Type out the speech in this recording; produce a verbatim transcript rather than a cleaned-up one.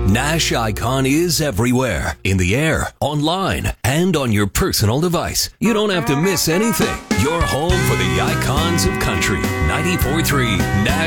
Nash Icon is everywhere, in the air, online, and on your personal device. You don't have to miss anything. You're home for the icons of country. ninety-four point three Nash